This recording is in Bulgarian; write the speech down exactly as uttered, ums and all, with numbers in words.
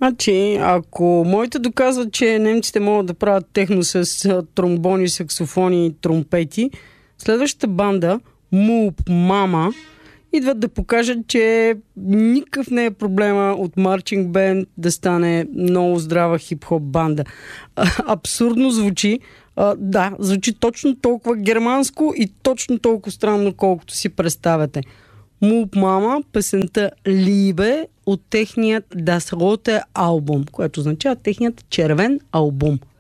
Значи, ако моите доказват, че немците могат да правят техно с а, тромбони, саксофони и тромпети, следващата банда, Муп Мама, идват да покажат, че никакъв не е проблема от марчинг бенд да стане много здрава хип-хоп банда. А, абсурдно звучи. А, да, звучи точно толкова германско и точно толкова странно, колкото си представяте. Муп Мама, песента Либе от техният Das Rote албум, което означава техният червен албум.